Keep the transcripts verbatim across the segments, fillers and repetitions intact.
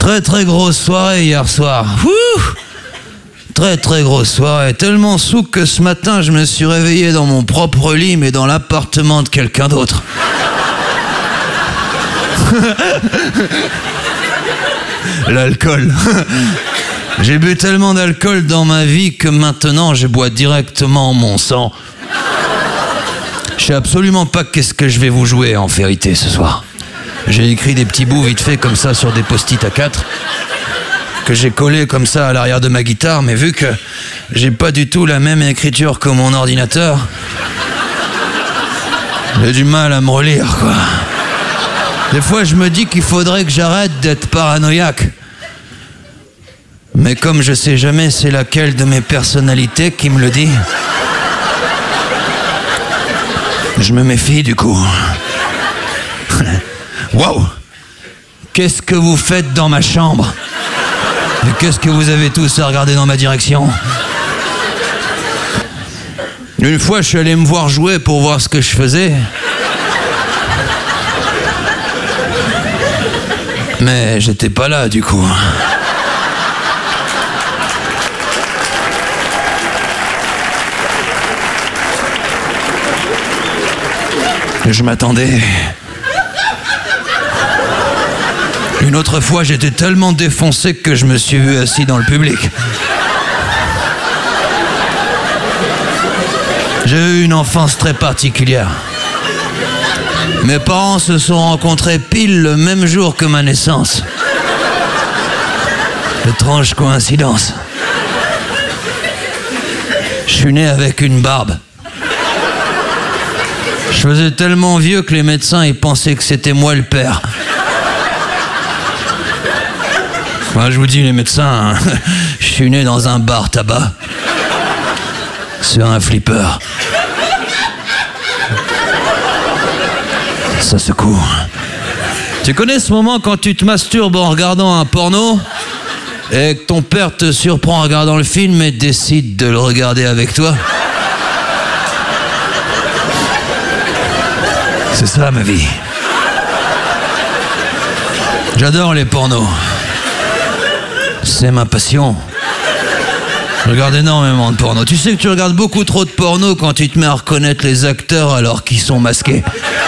Très très grosse soirée hier soir. Ouh, très très grosse soirée. Tellement sous que ce matin je me suis réveillé dans mon propre lit mais dans l'appartement de quelqu'un d'autre. L'alcool. J'ai bu tellement d'alcool dans ma vie que maintenant je bois directement mon sang. Je sais absolument pas qu'est-ce que je vais vous jouer en vérité ce soir. J'ai écrit des petits bouts vite fait comme ça sur des post-it à quatre que j'ai collés comme ça à l'arrière de ma guitare, mais vu que j'ai pas du tout la même écriture que mon ordinateur, j'ai du mal à me relire, quoi. Des fois je me dis qu'il faudrait que j'arrête d'être paranoïaque. Mais comme je sais jamais c'est laquelle de mes personnalités qui me le dit, je me méfie du coup. Waouh! Qu'est-ce que vous faites dans ma chambre? Et qu'est-ce que vous avez tous à regarder dans ma direction? Une fois, je suis allé me voir jouer pour voir ce que je faisais. Mais j'étais pas là, du coup. Je m'attendais. Une autre fois, j'étais tellement défoncé que je me suis vu assis dans le public. J'ai eu une enfance très particulière. Mes parents se sont rencontrés pile le même jour que ma naissance. Étrange coïncidence. Je suis né avec une barbe. Je faisais tellement vieux que les médecins ils pensaient que c'était moi le père. Moi, je vous dis, les médecins, hein, je suis né dans un bar tabac, sur un flipper. Ça secoue. Tu connais ce moment quand tu te masturbes en regardant un porno et que ton père te surprend en regardant le film et décide de le regarder avec toi? C'est ça ma vie. J'adore les pornos. C'est ma passion. Je regarde énormément de porno. Tu sais que tu regardes beaucoup trop de porno quand tu te mets à reconnaître les acteurs alors qu'ils sont masqués.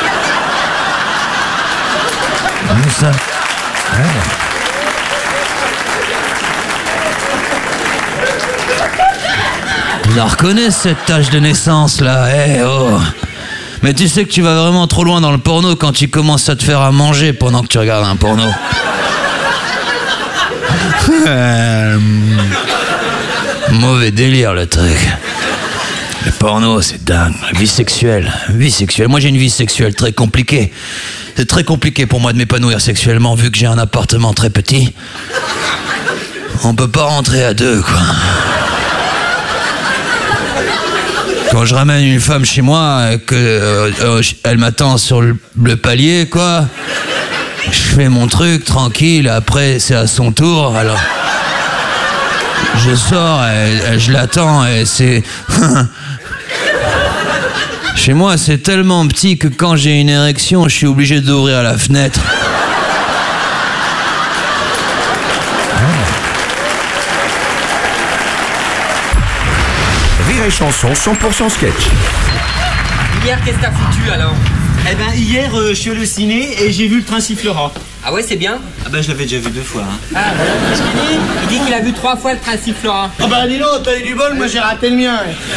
C'est ça. Ouais. Je la reconnais cette tache de naissance là. Hey, oh. Mais tu sais que tu vas vraiment trop loin dans le porno quand tu commences à te faire à manger pendant que tu regardes un porno. Euh, mauvais délire le truc. Le porno c'est dingue. La vie sexuelle. Vie sexuelle. Moi j'ai une vie sexuelle très compliquée. C'est très compliqué pour moi de m'épanouir sexuellement vu que j'ai un appartement très petit. On peut pas rentrer à deux quoi. Quand je ramène une femme chez moi et que euh, euh, elle m'attend sur le, le palier quoi. Je fais mon truc tranquille, après c'est à son tour, alors je sors, et, et je l'attends et c'est... Chez moi c'est tellement petit que quand j'ai une érection, je suis obligé d'ouvrir la fenêtre. Rire et chanson cent pour cent sketch. Hier, qu'est-ce que t'as foutu alors? Eh ben hier euh, je suis allé au ciné et j'ai vu Le Train sifflera. Ah ouais, c'est bien? Ah ben je l'avais déjà vu deux fois. Hein. Ah, voilà, qu'est-ce qu'il dit? Il dit qu'il a vu trois fois Le Train sifflera. Ah ben dis donc, t'as eu du bol, moi j'ai raté le mien. Oh.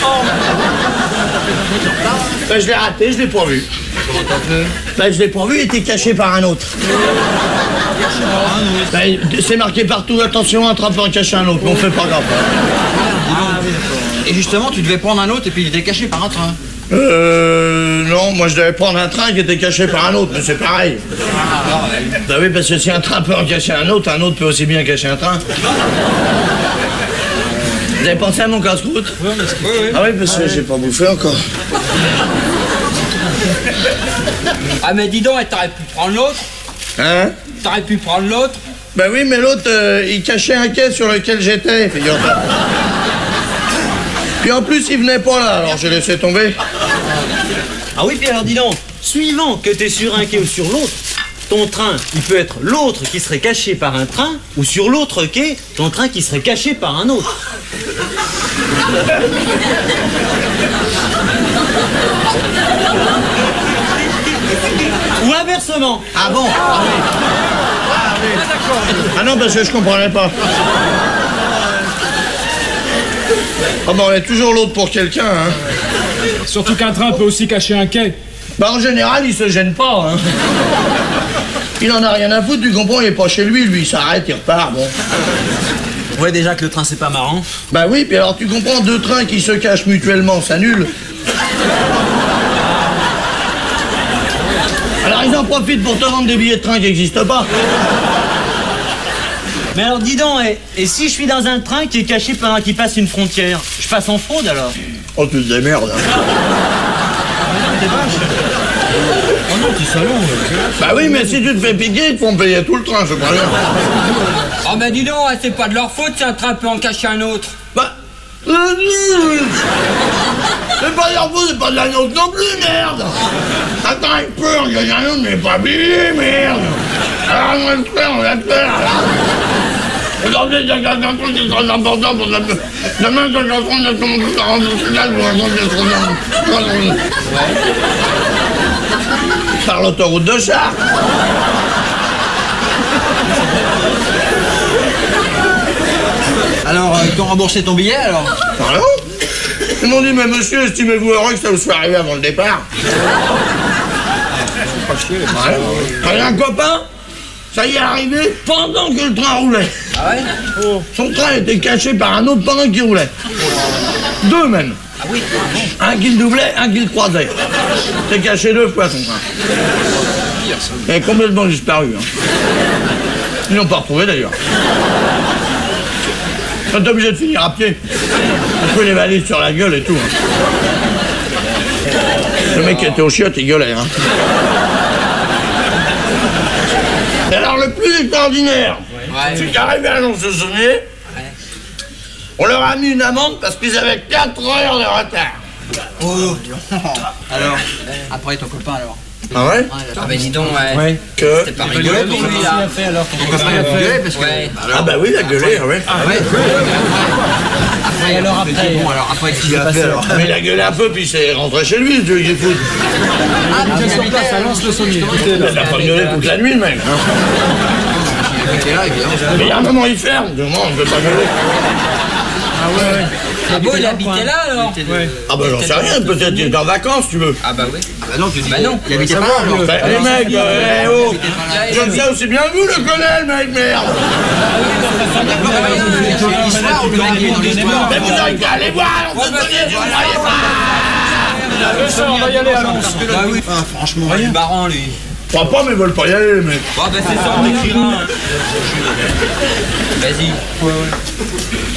Ben je l'ai raté, je l'ai pas vu. Comment t'as fait? Ben je l'ai pas vu, il était caché par un autre. Ben, c'est marqué partout, attention, un trappeur caché un autre, mais on fait pas grave. Ah oui d'accord. Et justement tu devais prendre un autre et puis il était caché par un train. Euh... Non, moi je devais prendre un train qui était caché par un autre, mais c'est pareil. Ah, ouais. Bah oui, parce que si un train peut en cacher un autre, un autre peut aussi bien cacher un train. Vous avez pensé à mon casse-croûte? Oui, oui, oui. Ah oui, parce que ah, j'ai pas bouffé encore. Ah mais dis donc, t'aurais pu prendre l'autre. Hein? T'aurais pu prendre l'autre. Bah oui, mais l'autre, euh, il cachait un quai sur lequel j'étais, figure-toi. Puis en plus, il venait pas là, alors j'ai laissé tomber. Ah oui, puis alors dis donc, suivant que t'es sur un quai ou sur l'autre, ton train, il peut être l'autre qui serait caché par un train, ou sur l'autre quai, ton train qui serait caché par un autre. Ou inversement. Ah bon? Ah oui. Ah oui. Ah non, parce que je comprenais pas. Ah bah on est toujours l'autre pour quelqu'un, hein. Surtout qu'un train peut aussi cacher un quai. Bah en général, il se gêne pas, hein. Il en a rien à foutre, tu comprends, il est pas chez lui, lui, il s'arrête, il repart, bon. Ouais, déjà que le train, c'est pas marrant. Bah oui, puis alors tu comprends, deux trains qui se cachent mutuellement, ça annule. Alors ils en profitent pour te vendre des billets de train qui n'existent pas. Mais alors dis donc, et, et si je suis dans un train qui est caché par un qui passe une frontière, je passe en fraude alors? Oh, tu te démerdes. Oh non, petit salaud. Bah oui, mais si tu te fais piquer, ils te font payer tout le train, c'est pas bien. Oh mais dis donc, c'est pas de leur faute si un train peut en cacher un autre. Bah... euh, C'est pas de leur faute, c'est pas de la nôtre non plus, merde. Attends, il peut en gagner un autre, mais pas payé, merde. Alors on va le faire, on va le faire. Aujourd'hui, il y a un truc qui est très important pour la... Demain, quand je rentre, je commence à rendre au final, je raconte des trucs. Par l'autoroute de Chartres. Alors, euh, ils t'ont remboursé ton billet alors? Pardon? Ils m'ont dit, mais monsieur, estimez-vous heureux que ça vous soit arrivé avant le départ? Ouais. Il y a un copain, ça y est arrivé pendant que le train roulait. Ah ouais? Oh. Son train était caché par un autre pendant qu'il roulait. Deux même. Ah oui? Un qui le doublait, un qui le croisait. C'est caché deux fois son train. Il est complètement disparu. Hein. Ils l'ont pas retrouvé d'ailleurs. Ils sont obligés de finir à pied. On peut les valises sur la gueule et tout. Hein. Le mec qui était au chiottes, il gueulait. Hein. Et alors le plus extraordinaire, Ouais. c'est qu'arrivé à Lons-le-Saunier, ouais. On leur a mis une amende parce qu'ils avaient quatre heures de retard. Oh. Alors, après ton copain alors? Ah ouais? Ah bah dis donc, ouais. Ouais. Que... C'est pas rigolo pour lui là. fait alors ton Ton copain il a gueulé parce que... Ouais. Ah bah oui, il a gueulé, ouais. Ah ouais. Après, Et alors mais après, bon, alors après, qu'est-ce qu'il a passé fait alors? Mais il a gueulé un peu, puis il s'est rentré chez lui, Dieu qu'il fout. Ah, il était sur place à Lons-le-Saunier. Il a pas gueulé toute la nuit, le mec. Hein. Il était là, évidemment. Mais il y a un moment, il ferme. Du moment, on ne peut pas gueuler. Ah ouais, ouais. Ah bon, il habitait là alors? Ouais. Ah bah j'en sais rien, peut-être qu'il est en vacances, tu veux. Ah bah oui. Ah bah non, tu dis... Bah non. Il habitait pas là alors? Bah, les mecs, euh, eh oh. Comme ça aussi bien vous le connaissez, le mec, merde. L'histoire, on peut raconter dans l'histoire. Mais vous n'avez qu'à aller voir, on se connaît, vous ne voyez pas. Ça, on va y aller à Lons. Bah oui. Ah, franchement, il est marrant lui. Je crois pas, mais ils veulent pas y aller, les mecs. Bon bah c'est ça, on écrira. Vas-y.